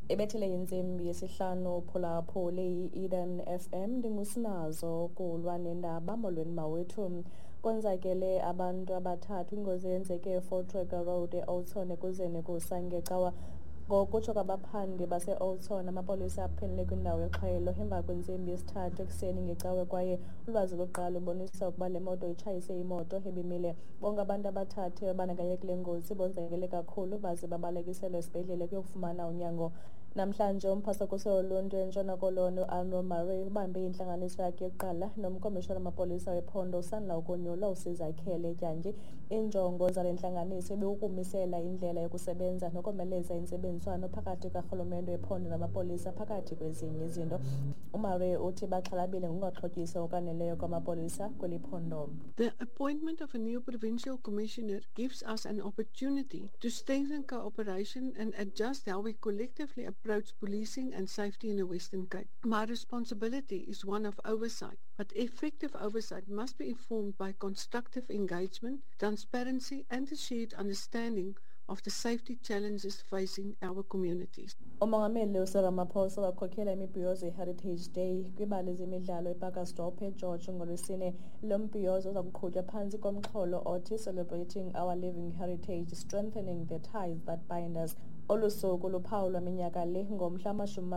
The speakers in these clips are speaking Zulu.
Ebethele intsimbi yesihlanu phulaphule i-Eden FM ndingusinazo kulwa nendaba molweni mawethu. Konzakele abantu abathathu. Ingozi yenzeke eFort Tracker Road eOldson ekuzeni kusangecawa. Ngokutsho kwabaphandi base-Oldson, amapolisa aphendle kwindawo yexhayelo emva kwentsimbi yesithathu ekuseni ngecawe kwaye ulwazi lokuqala lubonisa ukuba le moto itshayise imoto ebimile. Bonke abantu abathathu abanakanye kule ngozi bonzakele kakhulu baze babalekiselwa esibhedlele kuyokufumana unyango. Namhlanje umphasakuso woluntu eNtshona Koloni uArno Murray ubambe intlanganiso yakhe yokuqala nomkomishona wamapolisa wephondo usandla ukonyulwa uSizakhele Tyanji. Injongo zale ntlanganiso ibikukumisela indlela yokusebenza nokomeleza intsebenziswano phakathi karhulumente wephondo namapolisa phakathi kwezinye izinto. uMurray uthi baxhalabile ngokungaxhotyiswa okwaneleyo kwamapolisa kweli phondo. The appointment of a new provincial commissioner gives us an opportunity to strengthen cooperation and adjust how we collectively approach policing and safety in the Western Cape. My responsibility is one of oversight, but effective oversight must be informed by constructive engagement, transparency and a shared understanding of the safety challenges facing our communities. uMongameli uCyril Ramaphosa wakhokhela imibhiyozo ye-Heritage Day kwibali zemidlalo ePakasdorp eGeorge ngolwesine. Lo mbhiyozo uza kuqhutywa phantsi komxholo othi Celebrating Our Living Heritage, Strengthening the Ties That Bind Us. Olu suku luphawulwa minyaka le ngomhla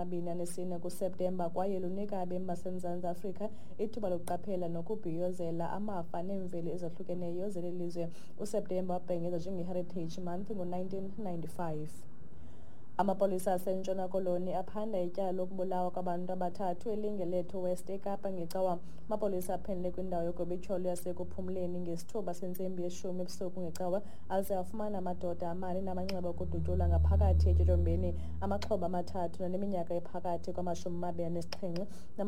24 kuSeptemba kwaye lunika abemi baseMzantsi Afrika ithuba lokuqaphela nokubhiyozela amafa neemveli ezahlukeneyo zeli lizwe. USeptemba wabhengezwa njenge-Heritage Month ngo-1995. Amapolisa aseNtshona Koloni aphanda ityala lokubulawa kwabantu abathathu eLingeletho West eKapa ngecawa. Amapolisa aphendle kwindawo yogobityholo yasekuphumleni ngesithuba sentsimbi ye-10 ebusuku ngecawa aze afumana amadoda amane namanxeba okudutyula ngaphakathi etyotyombeni. Amaxhoba amathathu naneminyaka ephakathi kwama-27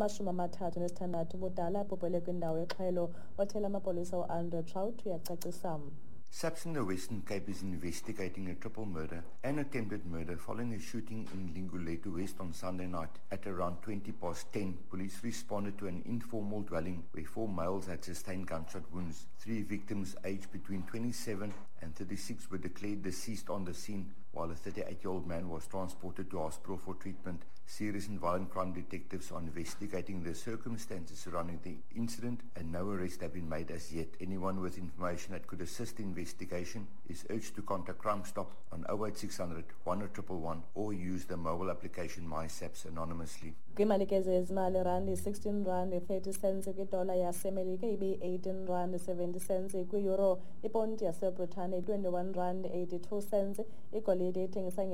nama-36 ubudala abhubhele kwindawo yexhayelo. Othela amapolisa uAndre Trout uyacacisa. SAPS in the Western Cape is investigating a triple murder and attempted murder following a shooting in Linguletu West on Sunday night. At around 10:20, police responded to an informal dwelling where 4 males had sustained gunshot wounds. 3 victims aged between 27 and 36 were declared deceased on the scene, while a 38-year-old man was transported to hospital for treatment. Serious and violent crime detectives are investigating the circumstances surrounding the incident and no arrests have been made as yet. Anyone with information that could assist the investigation is urged to contact Crime Stop on 08600 111 or use the mobile application MySAPS anonymously. Kwimalike ezimali randi 16 rand 30 cents kwidola yasemelika ibe 18 rand 70 cents kwi-euro. Iponti yaseBritane 21 rand 82 cents. Igolide ithengisa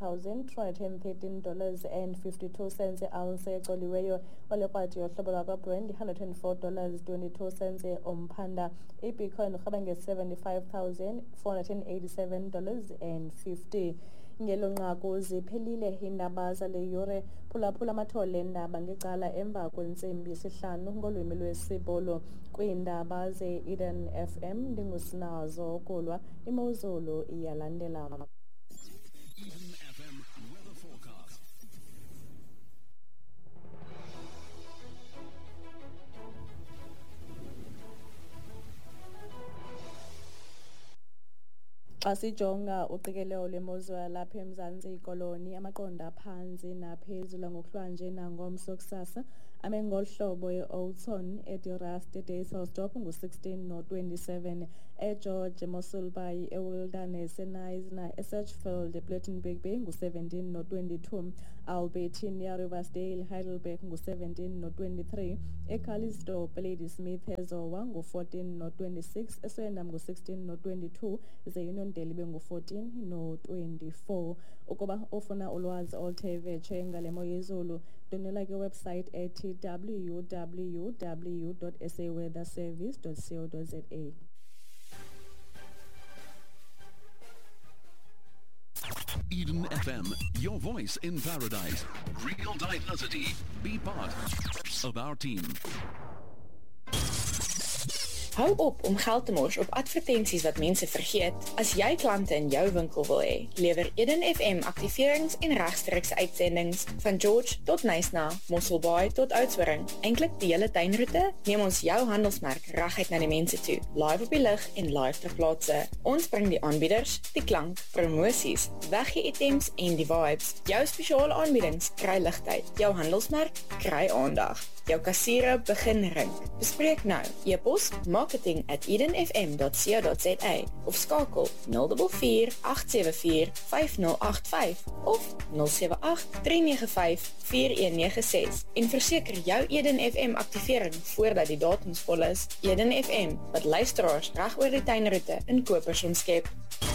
$4,313.52 i-ounce ecoliweyo. Olekrati yohlobo lwakwaBrand $104.22 omphanda. iBitcoin urhaba nge-$75,487.50. Ngelo nqaku ziphelile iindaba zale yure. Phulaphula amathole endaba ngecala emva kwentsimbi yesihlanu ngolwimi lwesibholo kwiindaba ze-Eden FM. Ndingusinazo kulwa, imozulu iyalandela. Eden FM weather forecast. Xa sijonga uqikelelo lwemozulu yalapha eMzantsi Koloni, amaqondo aphantsi naphezulu ngokuhlwa nangomso kusasa ame ngolu hlobo e-Oldson, eDirast, eDayselsdorp ngu-16 no-27, eGeorge, Moselbaai, eWilderness, eNice, eSatchfield, ePlettenberg Bay ngu-17 no-22, Albertine, eRiversdale, Heidelberg ngu-17 no-23, eCalisdorp, Ladysmith, eZowa ngu-14 no-26, eSwendam ngu-16 no-22, ze-Union Delibe ngu-14 no-24. Ukuba ufuna ulwazi oluthe vetshe ngale mo yezulu, donela kwiwebsite ethi www.saweatherservice.co.za. Eden FM, your voice in paradise. Real diversity. Be part of our team. Hou op om geld te mors op advertensies wat mense vergeet. As jy klante in jou winkel wil hê, lewer Eden FM aktiverings en regstreekse uitsendings van George tot Nyasna, Mosselbaai tot Oudtshoorn. Eintlik die hele tuinroete, neem ons jou handelsmerk reguit na die mense toe. Live op die lig en live ter plaatse. Ons bring die aanbieders, die klank, promosies, weggee items en die vibes. Jou spesiale aanbiedings kry ligtyd. Jou handelsmerk kry aandag. Jou kassiere begin ring. Bespreek nou. E-pos marketing@edenfm.co.za of skakel 044 874 5085 of 078 395 4196 en verseker jou Eden FM aktivering voordat die datums vol is. Eden FM, wat luisteraars reg oor die tuinroete in kopers omskep.